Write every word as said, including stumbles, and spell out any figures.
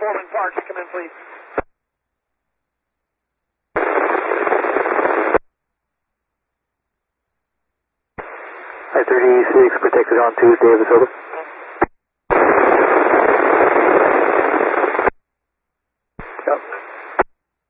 Foreman Park. Come in, please. I thirty-six protected on Tuesday, Davis, over.